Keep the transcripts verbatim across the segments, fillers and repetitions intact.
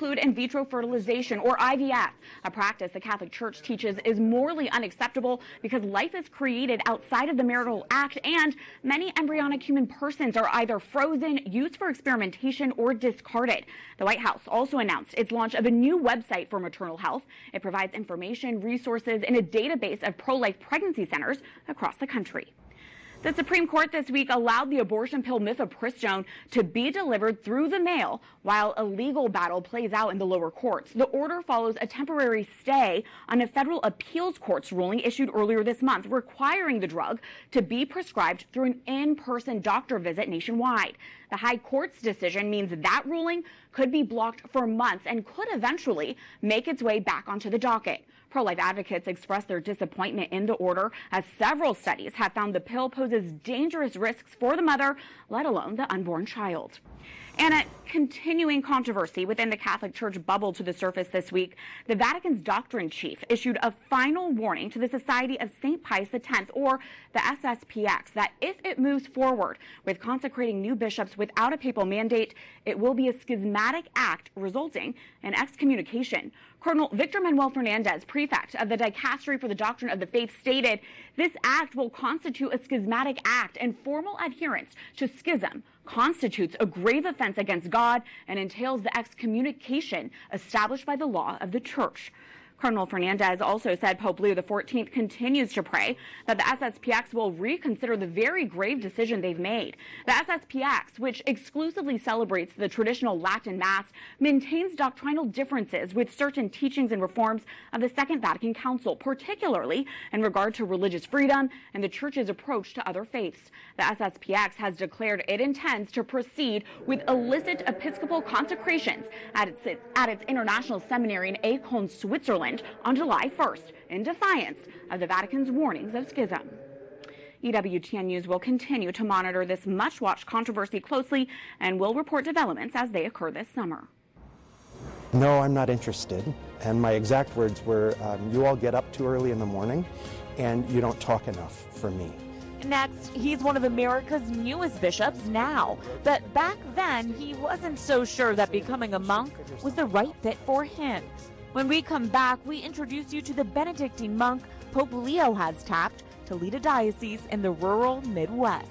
include in vitro fertilization, or I V F, a practice the Catholic Church teaches is morally unacceptable because life is created outside of the marital act, and many embryonic human persons are either frozen, used for experimentation, or discarded. The White House also announced its launch of a new website for maternal health. It provides information, resources, and a database of pro-life pregnancy centers across the country. The Supreme Court this week allowed the abortion pill mifepristone to be delivered through the mail while a legal battle plays out in the lower courts. The order follows a temporary stay on a federal appeals court's ruling issued earlier this month requiring the drug to be prescribed through an in-person doctor visit nationwide. The High Court's decision means that ruling could be blocked for months and could eventually make its way back onto the docket. Pro-life advocates express their disappointment in the order, as several studies have found the pill poses dangerous risks for the mother, let alone the unborn child. And a continuing controversy within the Catholic Church bubbled to the surface this week. The Vatican's doctrine chief issued a final warning to the Society of Saint Pius X, or the S S P X, that if it moves forward with consecrating new bishops without a papal mandate, it will be a schismatic act resulting in excommunication. Cardinal Victor Manuel Fernandez, prefect of the Dicastery for the Doctrine of the Faith, stated, "This act will constitute a schismatic act, and formal adherence to schism constitutes a grave offense against God and entails the excommunication established by the law of the Church." Cardinal Fernandez also said Pope Leo the fourteenth continues to pray that the S S P X will reconsider the very grave decision they've made. The S S P X, which exclusively celebrates the traditional Latin Mass, maintains doctrinal differences with certain teachings and reforms of the Second Vatican Council, particularly in regard to religious freedom and the Church's approach to other faiths. The S S P X has declared it intends to proceed with illicit episcopal consecrations at its, at its international seminary in Aachen, Switzerland, on July first, in defiance of the Vatican's warnings of schism. E W T N News will continue to monitor this much-watched controversy closely and will report developments as they occur this summer. No, I'm not interested. And my exact words were, um, you all get up too early in the morning and you don't talk enough for me. Next, he's one of America's newest bishops now, but back then he wasn't so sure that becoming a monk was the right fit for him. When we come back, we introduce you to the Benedictine monk Pope Leo has tapped to lead a diocese in the rural Midwest.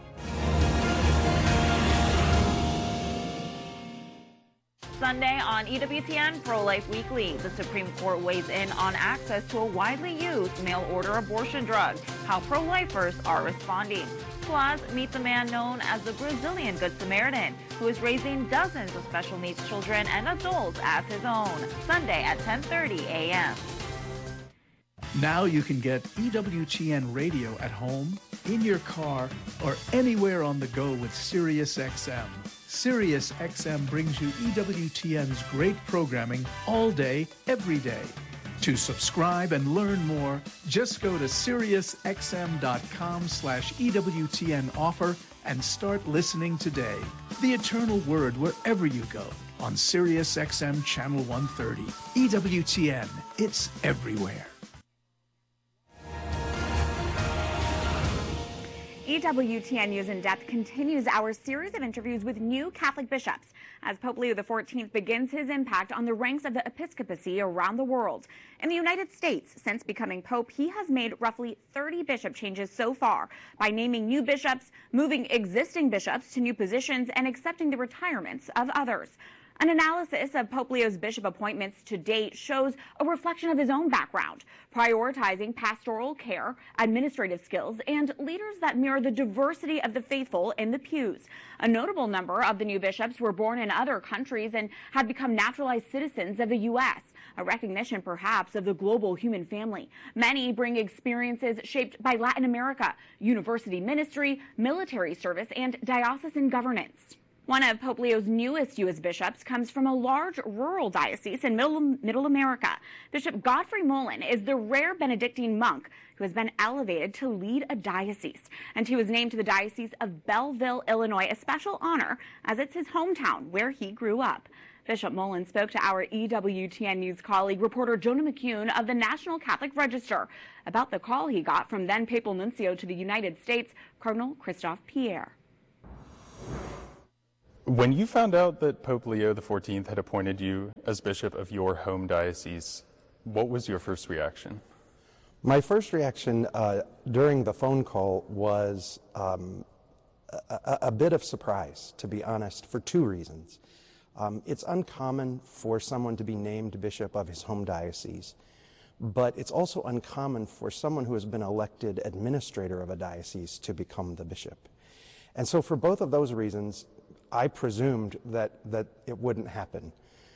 Sunday on E W T N Pro-Life Weekly, the Supreme Court weighs in on access to a widely used mail-order abortion drug, how pro-lifers are responding. Plus, meet the man known as the Brazilian Good Samaritan, who is raising dozens of special needs children and adults as his own. Sunday at ten thirty a m Now you can get E W T N radio at home, in your car, or anywhere on the go with Sirius X M. Sirius X M brings you E W T N's great programming all day, every day. To subscribe and learn more, just go to SiriusXM.com slash EWTN offer and start listening today. The Eternal Word wherever you go on Sirius X M Channel one thirty. E W T N, it's everywhere. E W T N News in Depth continues our series of interviews with new Catholic bishops as Pope Leo the fourteenth begins his impact on the ranks of the episcopacy around the world. In the United States, since becoming Pope, he has made roughly thirty bishop changes so far by naming new bishops, moving existing bishops to new positions, and accepting the retirements of others. An analysis of Pope Leo's bishop appointments to date shows a reflection of his own background, prioritizing pastoral care, administrative skills, and leaders that mirror the diversity of the faithful in the pews. A notable number of the new bishops were born in other countries and have become naturalized citizens of the U S, a recognition perhaps of the global human family. Many bring experiences shaped by Latin America, university ministry, military service, and diocesan governance. One of Pope Leo's newest U S bishops comes from a large rural diocese in middle, middle America. Bishop Godfrey Mullen is the rare Benedictine monk who has been elevated to lead a diocese. And he was named to the Diocese of Belleville, Illinois, a special honor as it's his hometown where he grew up. Bishop Mullen spoke to our E W T N News colleague, reporter Jonah McCune of the National Catholic Register, about the call he got from then Papal Nuncio to the United States, Cardinal Christophe Pierre. When you found out that Pope Leo the fourteenth had appointed you as bishop of your home diocese, what was your first reaction? My first reaction uh, during the phone call was um, a, a bit of surprise, to be honest, for two reasons. Um, it's uncommon for someone to be named bishop of his home diocese, but it's also uncommon for someone who has been elected administrator of a diocese to become the bishop. And so for both of those reasons, I presumed that, that it wouldn't happen.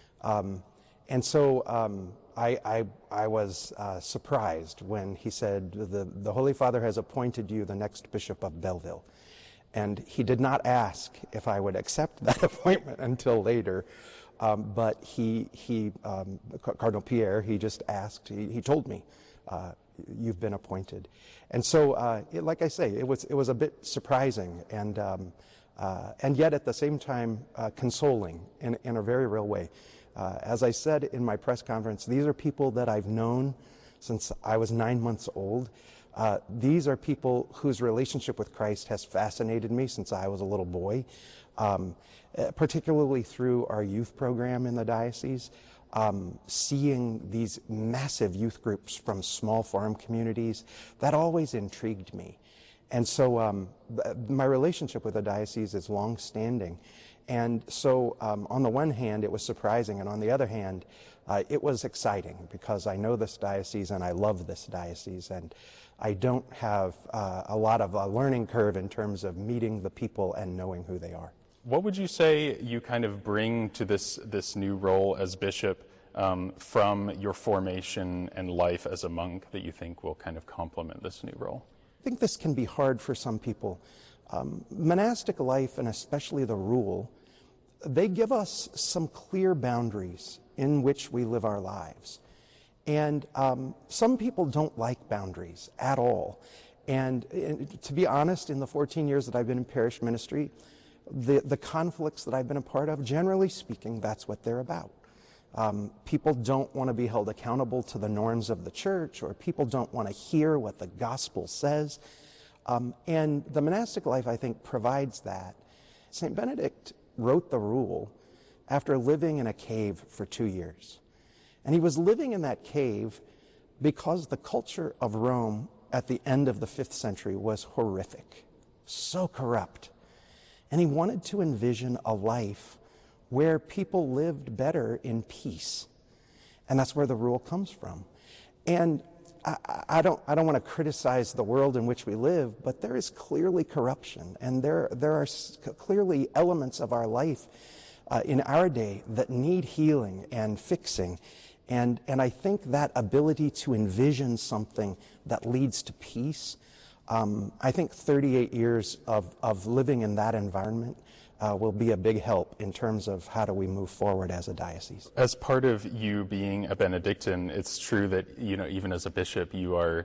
Um, and so um, I, I, I was uh, surprised when he said, the, the Holy Father has appointed you the next bishop of Belleville. And he did not ask if I would accept that appointment until later. Um, but he, he um, Cardinal Pierre, he just asked, he, he told me, uh, you've been appointed. And so, uh, it, like I say, it was, it was a bit surprising and, um, uh, and yet at the same time uh, consoling in, in a very real way. Uh, as I said in my press conference, these are people that I've known since I was nine months old. Uh, these are people whose relationship with Christ has fascinated me since I was a little boy, um, particularly through our youth program in the diocese. Um, seeing these massive youth groups from small farm communities, that always intrigued me. And so um, my relationship with the diocese is long-standing. And so um, on the one hand, it was surprising, and on the other hand, uh, it was exciting because I know this diocese and I love this diocese, and I don't have uh, a lot of a learning curve in terms of meeting the people and knowing who they are. What would you say you kind of bring to this, this new role as bishop um, from your formation and life as a monk that you think will kind of complement this new role? I think this can be hard for some people. Um, monastic life, and especially the rule, they give us some clear boundaries in which we live our lives. And um, some people don't like boundaries at all. And, and to be honest, in the fourteen years that I've been in parish ministry, the, the conflicts that I've been a part of, generally speaking, that's what they're about. Um, people don't want to be held accountable to the norms of the church, or people don't want to hear what the gospel says. Um, and the monastic life, I think, provides that. Saint Benedict wrote the rule after living in a cave for two years. And he was living in that cave because the culture of Rome at the end of the fifth century was horrific, so corrupt. And he wanted to envision a life where people lived better in peace. And that's where the rule comes from. And I, I don't, I don't want to criticize the world in which we live, but there is clearly corruption, and there, there are clearly elements of our life uh, in our day that need healing and fixing. And, and I think that ability to envision something that leads to peace, um, I think thirty-eight years of, of living in that environment uh, will be a big help in terms of how do we move forward as a diocese. As part of you being a Benedictine, it's true that, you know, even as a bishop, you are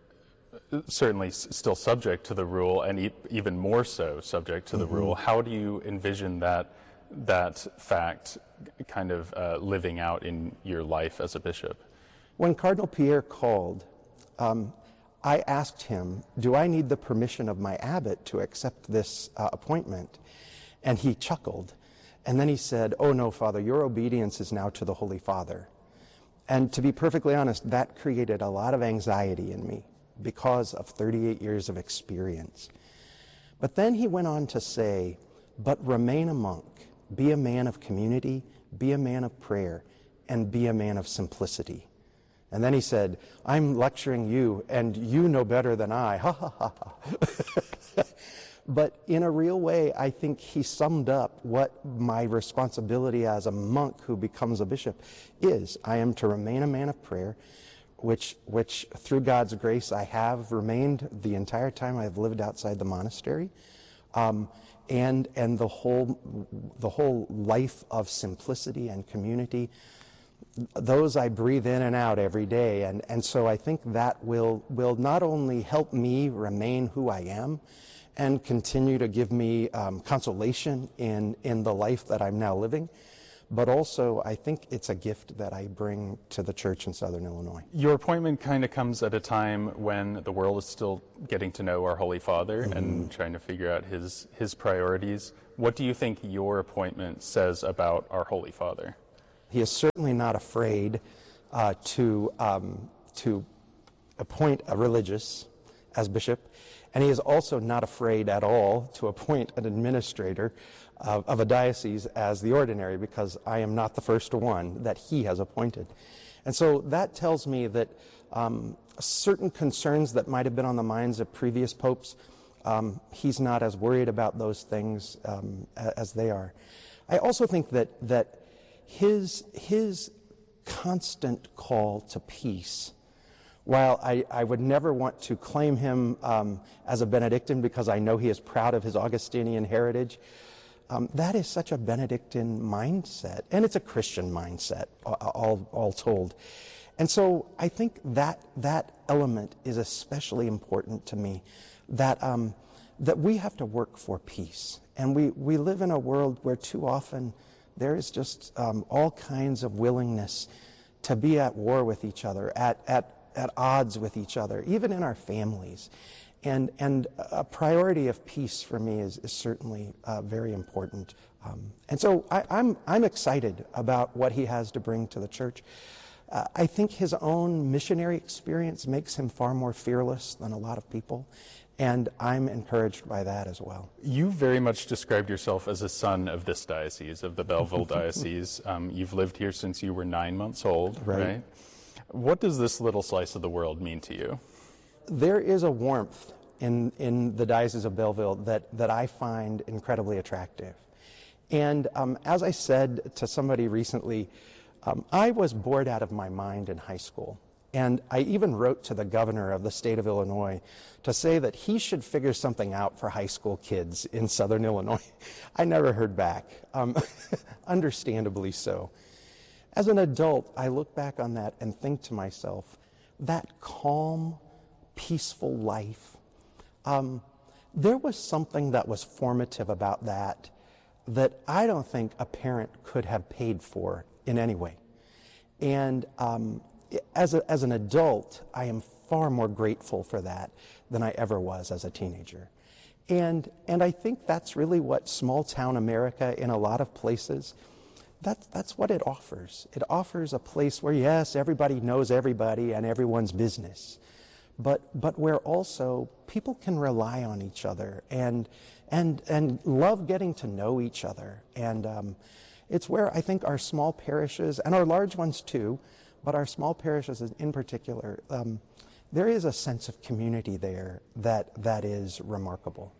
certainly s- still subject to the rule, and e- even more so subject to the mm-hmm. rule. How do you envision that that fact kind of uh, living out in your life as a bishop? When Cardinal Pierre called, um, I asked him, do I need the permission of my abbot to accept this uh, appointment? And he chuckled. And then he said, oh no, Father, your obedience is now to the Holy Father. And to be perfectly honest, that created a lot of anxiety in me because of thirty-eight years of experience. But then he went on to say, but remain a monk. Be a man of community, be a man of prayer, and be a man of simplicity. And then he said, I'm lecturing you, and you know better than I. Ha ha ha ha. But in a real way, I think he summed up what my responsibility as a monk who becomes a bishop is. I am to remain a man of prayer, which, which through God's grace I have remained the entire time I've lived outside the monastery. Um, and and the whole the whole life of simplicity and community, those I breathe in and out every day, and, and so I think that will will not only help me remain who I am and continue to give me um, consolation in, in the life that I'm now living, but also I think it's a gift that I bring to the church in Southern Illinois. Your appointment kind of comes at a time when the world is still getting to know our Holy Father mm-hmm. and trying to figure out his, his priorities. What do you think your appointment says about our Holy Father? He is certainly not afraid uh, to, um, to appoint a religious as bishop, and he is also not afraid at all to appoint an administrator of, of a diocese as the ordinary, because I am not the first one that he has appointed. And so that tells me that um, certain concerns that might have been on the minds of previous popes, um, he's not as worried about those things um, as they are. I also think that that his his constant call to peace, while I, I would never want to claim him um, as a Benedictine because I know he is proud of his Augustinian heritage, um, that is such a Benedictine mindset, and it's a Christian mindset, all, all told. And so I think that that element is especially important to me, that um, that we have to work for peace. And we, we live in a world where too often there is just um, all kinds of willingness to be at war with each other, at, at, at odds with each other, even in our families. And, and a priority of peace for me is, is certainly uh, very important. Um, and so I, I'm, I'm excited about what he has to bring to the church. Uh, I think his own missionary experience makes him far more fearless than a lot of people. And I'm encouraged by that as well. You very much described yourself as a son of this diocese, of the Belleville Diocese. Um, you've lived here since you were nine months old, right. right? What does this little slice of the world mean to you? There is a warmth in, in the Diocese of Belleville that, that I find incredibly attractive. And um, as I said to somebody recently, um, I was bored out of my mind in high school. And I even wrote to the governor of the state of Illinois to say that he should figure something out for high school kids in Southern Illinois. I never heard back, um, understandably so. As an adult, I look back on that and think to myself, that calm, peaceful life, um, there was something that was formative about that that I don't think a parent could have paid for in any way. And um, As, a, as an adult, I am far more grateful for that than I ever was as a teenager. And, and I think that's really what small-town America in a lot of places, that's, that's what it offers. It offers a place where, yes, everybody knows everybody and everyone's business, but, but where also people can rely on each other and, and, and love getting to know each other. And um, it's where I think our small parishes, and our large ones too, but our small parishes in particular, um, there is a sense of community there that, that is remarkable.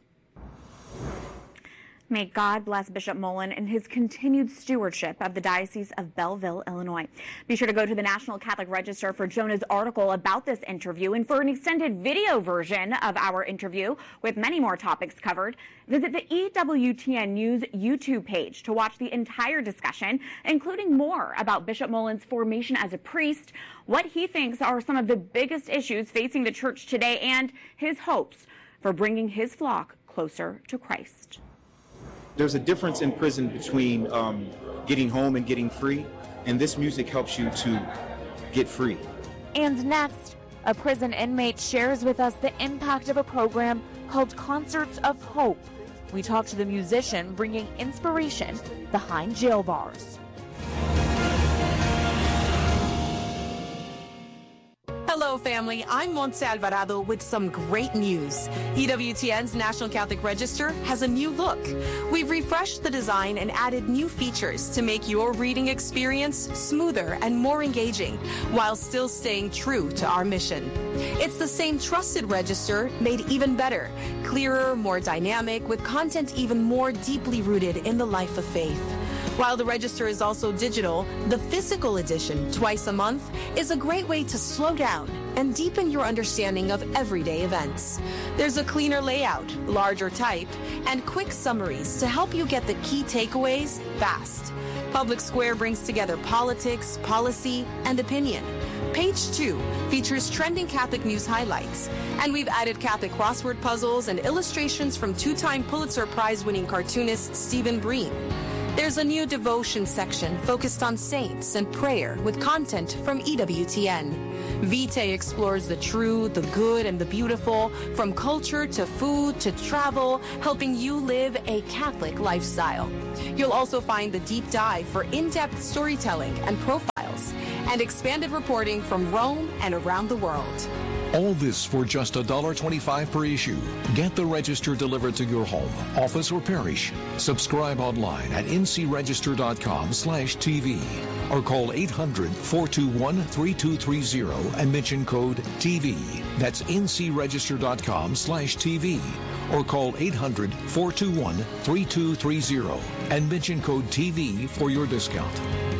May God bless Bishop Mullen and his continued stewardship of the Diocese of Belleville, Illinois. Be sure to go to the National Catholic Register for Jonah's article about this interview, and for an extended video version of our interview with many more topics covered, visit the E W T N News YouTube page to watch the entire discussion, including more about Bishop Mullen's formation as a priest, what he thinks are some of the biggest issues facing the church today, and his hopes for bringing his flock closer to Christ. There's a difference in prison between um, getting home and getting free, and this music helps you to get free. And next, a prison inmate shares with us the impact of a program called Concerts of Hope. We talk to the musician bringing inspiration behind jail bars. Hello, family. I'm Montse Alvarado with some great news. E W T N's National Catholic Register has a new look. We've refreshed the design and added new features to make your reading experience smoother and more engaging, while still staying true to our mission. It's the same trusted register, made even better, clearer, more dynamic, with content even more deeply rooted in the life of faith. While the register is also digital, the physical edition, twice a month, is a great way to slow down and deepen your understanding of everyday events. There's a cleaner layout, larger type, and quick summaries to help you get the key takeaways fast. Public Square brings together politics, policy, and opinion. Page two features trending Catholic news highlights, and we've added Catholic crossword puzzles and illustrations from two-time Pulitzer Prize-winning cartoonist Stephen Breen. There's a new devotion section focused on saints and prayer with content from E W T N. Vitae explores the true, the good, and the beautiful, from culture to food to travel, helping you live a Catholic lifestyle. You'll also find the deep dive for in-depth storytelling and profiles, and expanded reporting from Rome and around the world. All this for just one dollar twenty-five per issue. Get the Register delivered to your home, office, or parish. Subscribe online at ncregister.com slash TV or call eight hundred, four two one, three two three zero and mention code T V. That's ncregister.com slash TV or call eight hundred, four two one, three two three zero and mention code T V for your discount.